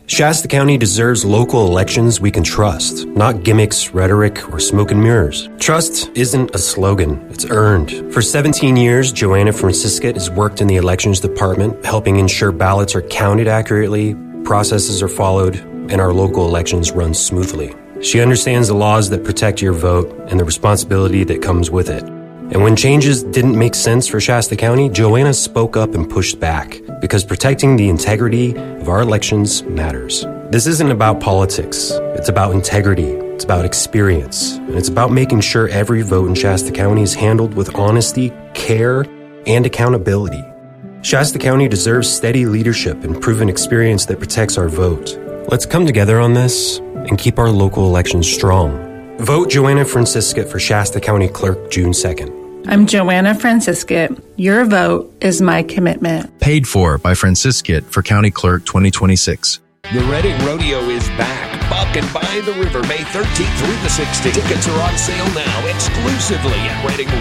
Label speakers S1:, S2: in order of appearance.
S1: Shasta County deserves local elections we can trust, not gimmicks, rhetoric, or smoke and mirrors. Trust isn't a slogan, it's earned. For 17 years, Joanna Franciscat has worked in the elections department, helping ensure ballots are counted accurately, processes are followed, and our local elections run smoothly. She understands the laws that protect your vote and the responsibility that comes with it. And when changes didn't make sense for Shasta County, Joanna spoke up and pushed back, because protecting the integrity of our elections matters. This isn't about politics. It's about integrity. It's about experience. And it's about making sure every vote in Shasta County is handled with honesty, care, and accountability. Shasta County deserves steady leadership and proven experience that protects our vote. Let's come together on this and keep our local elections strong. Vote Joanna Franciscat for Shasta County Clerk June 2nd.
S2: I'm Joanna Franciscat. Your vote is my commitment.
S3: Paid for by Franciscat for County Clerk 2026.
S4: The Reading Rodeo is back. Buck and by the River, May 13th through the 16th. Tickets are on sale now exclusively at Reading